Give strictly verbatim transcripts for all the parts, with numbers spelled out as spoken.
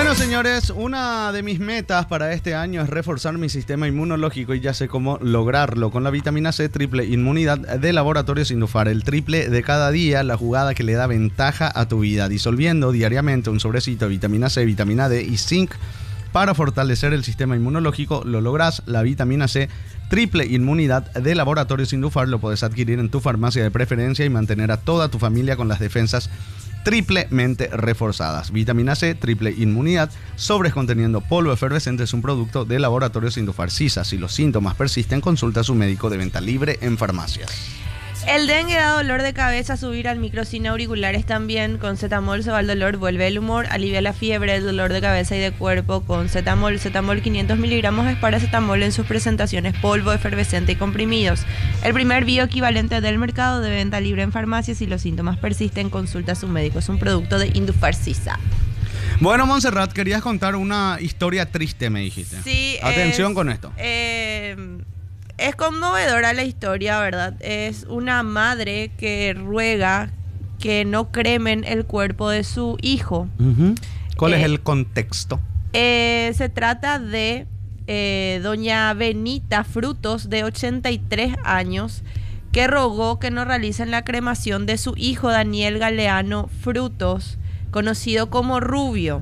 Bueno, señores, una de mis metas para este año es reforzar mi sistema inmunológico y ya sé cómo lograrlo con la vitamina C triple inmunidad de Laboratorios Indufar. El triple de cada día, la jugada que le da ventaja a tu vida, disolviendo diariamente un sobrecito de vitamina C, vitamina D y zinc para fortalecer el sistema inmunológico. Lo lográs. La vitamina C triple inmunidad de Laboratorios Indufar lo podés adquirir en tu farmacia de preferencia y mantener a toda tu familia con las defensas triplemente reforzadas. Vitamina C, triple inmunidad, sobres conteniendo polvo efervescente, es un producto de Laboratorios Indufar. Sisa, si los síntomas persisten, consulta a su médico de venta libre en farmacias. El dengue da dolor de cabeza, subir al micro sin auriculares también. Con Zetamol se va el dolor, vuelve el humor, alivia la fiebre, el dolor de cabeza y de cuerpo. Con Zetamol, Zetamol quinientos miligramos es paracetamol en sus presentaciones polvo, efervescente y comprimidos. El primer bioequivalente del mercado, de venta libre en farmacias. Si los síntomas persisten, consulta a su médico. Es un producto de Indufar Sisa. Bueno, Montserrat, querías contar una historia triste, me dijiste. Sí. Atención es, con esto. Eh... Es conmovedora la historia, ¿verdad? Es una madre que ruega que no cremen el cuerpo de su hijo. Uh-huh. ¿Cuál eh, es el contexto? Eh, se trata de eh, doña Benita Frutos, de ochenta y tres años, que rogó que no realicen la cremación de su hijo Daniel Galeano Frutos, conocido como Rubio.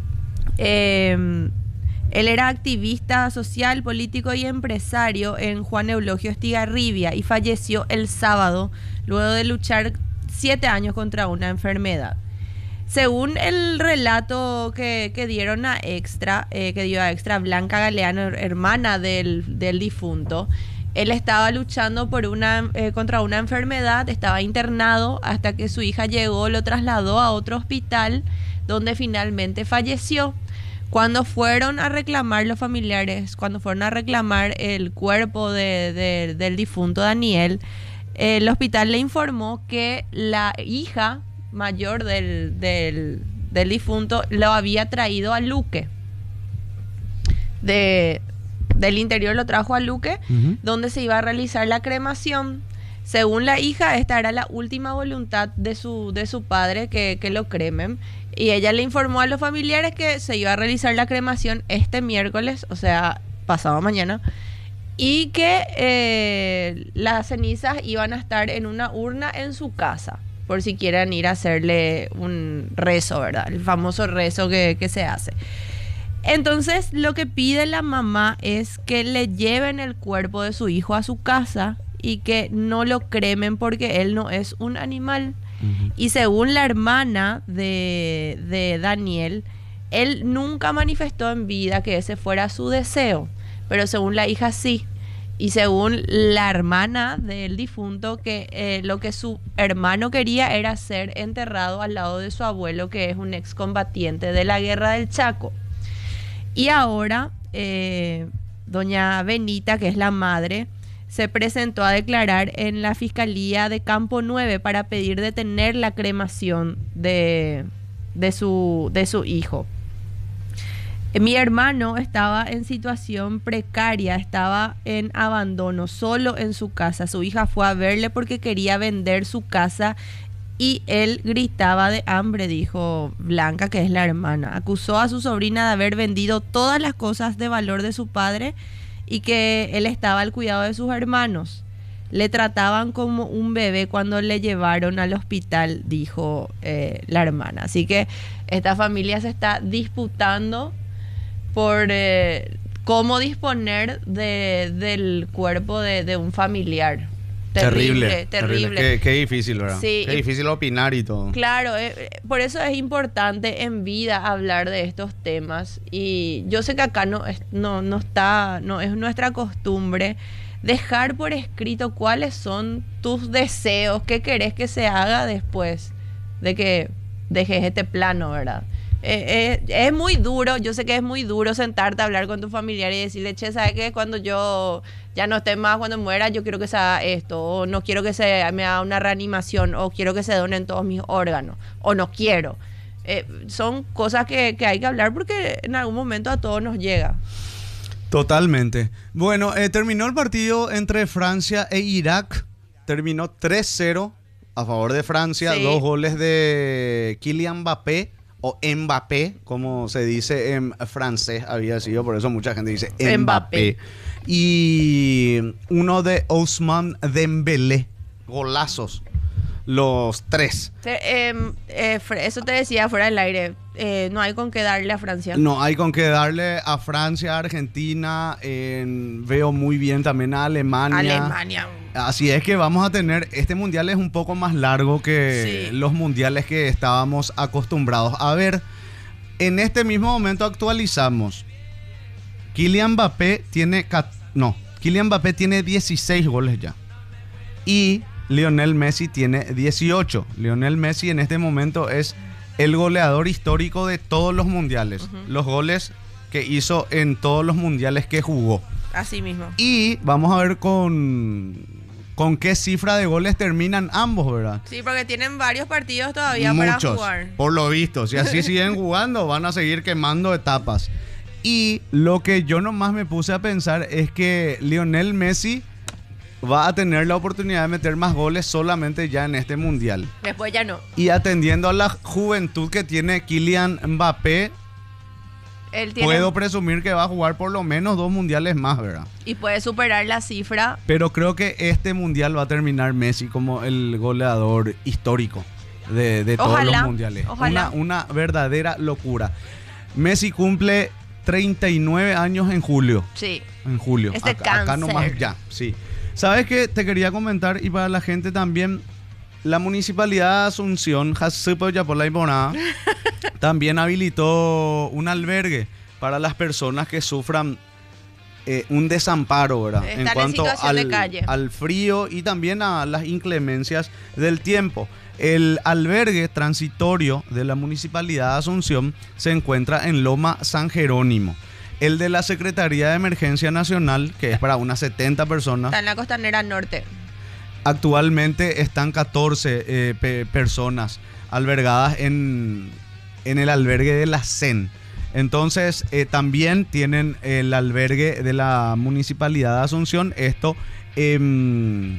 Eh... Él era activista social, político y empresario en Juan Eulogio Estigarribia y falleció el sábado luego de luchar siete años contra una enfermedad. Según el relato que, que dieron a Extra, eh, que dio a Extra, Blanca Galeano, hermana del, del difunto, él estaba luchando por una, eh, contra una enfermedad, estaba internado hasta que su hija llegó, lo trasladó a otro hospital donde finalmente falleció. Cuando fueron a reclamar los familiares, cuando fueron a reclamar el cuerpo de, de, del difunto Daniel, eh, el hospital le informó que la hija mayor del, del, del difunto lo había traído a Luque. De, del interior lo trajo a Luque, uh-huh. donde se iba a realizar la cremación. Según la hija, esta era la última voluntad de su, de su padre, que, que lo cremen. Y ella le informó a los familiares que se iba a realizar la cremación este miércoles, o sea, pasado mañana, y que eh, las cenizas iban a estar en una urna en su casa, por si quieren ir a hacerle un rezo, ¿verdad? El famoso rezo que, que se hace. Entonces, lo que pide la mamá es que le lleven el cuerpo de su hijo a su casa y que no lo cremen porque él no es un animal. Uh-huh. Y según la hermana de, de Daniel, él nunca manifestó en vida que ese fuera su deseo, pero según la hija sí. Y según la hermana del difunto, que eh, lo que su hermano quería era ser enterrado al lado de su abuelo, que es un excombatiente de la guerra del Chaco. Y ahora, eh, doña Benita, que es la madre, se presentó a declarar en la Fiscalía de Campo nueve para pedir detener la cremación de, de, su, de su hijo. Mi hermano estaba en situación precaria, estaba en abandono, solo en su casa. Su hija fue a verle porque quería vender su casa y él gritaba de hambre, dijo Blanca, que es la hermana. Acusó a su sobrina de haber vendido todas las cosas de valor de su padre y que él estaba al cuidado de sus hermanos. Le trataban como un bebé cuando le llevaron al hospital, dijo eh, la hermana. Así que esta familia se está disputando por eh, cómo disponer de, del cuerpo de, de un familiar. Terrible, terrible. terrible. Qué, qué difícil, ¿verdad? Sí, qué difícil opinar y todo. Claro, eh, por eso es importante en vida hablar de estos temas. Y yo sé que acá no, no, no está, no es nuestra costumbre dejar por escrito cuáles son tus deseos, qué querés que se haga después de que dejes este plano, ¿verdad? Eh, eh, es muy duro, yo sé que es muy duro sentarte a hablar con tu familiar y decirle, che, ¿sabes qué? Cuando yo ya no esté más, cuando muera, yo quiero que se haga esto, o no quiero que se me haga una reanimación, o quiero que se donen todos mis órganos, o no quiero. Eh, son cosas que, que hay que hablar porque en algún momento a todos nos llega. Totalmente. Bueno, eh, terminó el partido entre Francia e Irak, terminó tres cero a favor de Francia, sí. Dos goles de Kylian Mbappé, o Mbappé, como se dice en francés, había sido, por eso mucha gente dice Mbappé. Mbappé. Y uno de Ousmane Dembélé, golazos, los tres. Te- eh, eh, fre- eso te decía fuera del aire. Eh, no hay con qué darle a Francia. No hay con qué darle a Francia, a Argentina, en- veo muy bien también a Alemania. Alemania. Así es que vamos a tener, este mundial es un poco más largo que Sí. los mundiales que estábamos acostumbrados a ver. En este mismo momento actualizamos. Kylian Mbappé tiene, cat- no, Kylian Mbappé tiene dieciséis goles ya. Y Lionel Messi tiene dieciocho. Lionel Messi en este momento es el goleador histórico de todos los mundiales. Ujú. Los goles que hizo en todos los mundiales que jugó. Así mismo. Y vamos a ver con, con qué cifra de goles terminan ambos, ¿verdad? Sí, porque tienen varios partidos todavía para Muchos, jugar. por lo visto. Si así siguen jugando, van a seguir quemando etapas. Y lo que yo nomás me puse a pensar es que Lionel Messi va a tener la oportunidad de meter más goles solamente ya en este mundial. Después ya no. Y atendiendo a la juventud que tiene Kylian Mbappé, Él tiene puedo presumir que va a jugar por lo menos dos mundiales más, ¿verdad? y puede superar la cifra. Pero creo que este mundial va a terminar Messi como el goleador histórico de, de todos Ojalá, los mundiales. ojalá. Una, una verdadera locura. Messi cumple treinta y nueve años en julio. Sí. En julio. Es de acá, acá cáncer. nomás ya, sí. ¿Sabes qué? Te quería comentar, y para la gente también, la Municipalidad de Asunción, Jasupo Yapolay Morá, también habilitó un albergue para las personas que sufran eh, un desamparo, ¿verdad? Están en situación de calle. al frío y también a las inclemencias del tiempo. El albergue transitorio de la Municipalidad de Asunción se encuentra en Loma San Jerónimo. El de la Secretaría de Emergencia Nacional, que es para unas setenta personas, Está en la costanera norte. actualmente están catorce eh, pe- personas albergadas en, en el albergue de la C E N. Entonces, eh, también tienen el albergue de la Municipalidad de Asunción. Esto, em,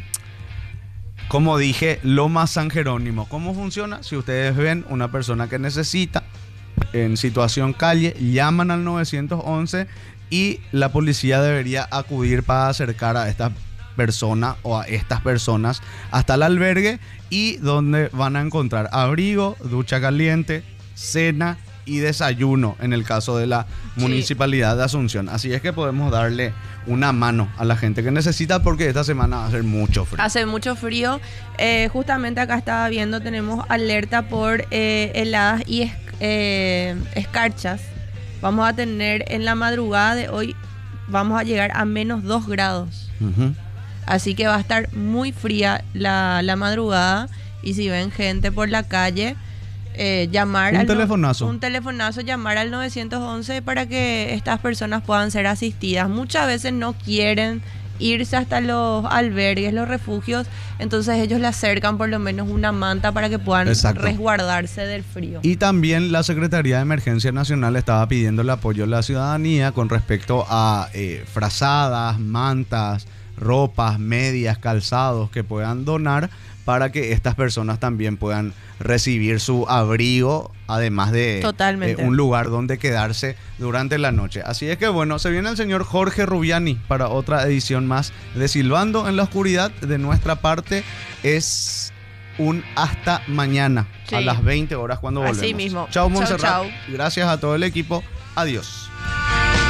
como dije, Loma San Jerónimo. ¿Cómo funciona? Si ustedes ven una persona que necesita en situación calle, llaman al nueve once y la policía debería acudir para acercar a esta persona o a estas personas hasta el albergue, y donde van a encontrar abrigo, ducha caliente, cena y desayuno en el caso de la Sí. Municipalidad de Asunción. Así es que podemos darle una mano a la gente que necesita, porque esta semana va a ser mucho frío. Hace mucho frío. Eh, justamente acá estaba viendo, tenemos alerta por eh, heladas y es- eh, escarchas. Vamos a tener en la madrugada de hoy, vamos a llegar a menos dos grados. Ujú. Así que va a estar muy fría la, la madrugada. Y si ven gente por la calle, eh, llamar Un al no- telefonazo. un telefonazo, llamar al nueve once para que estas personas puedan ser asistidas. Muchas veces no quieren irse hasta los albergues, los refugios, entonces ellos le acercan por lo menos una manta para que puedan Exacto. resguardarse del frío. Y también la Secretaría de Emergencia Nacional estaba pidiendo el apoyo de la ciudadanía con respecto a eh, frazadas, mantas, ropas, medias, calzados que puedan donar para que estas personas también puedan recibir su abrigo, además de Totalmente. eh, un lugar donde quedarse durante la noche. Así es que bueno, se viene el señor Jorge Rubiani para otra edición más de Silbando en la Oscuridad. De nuestra parte es un hasta mañana Sí. a las veinte horas cuando Así volvemos. mismo. Chao Chau, Montserrat. chau. Gracias a todo el equipo. Adiós.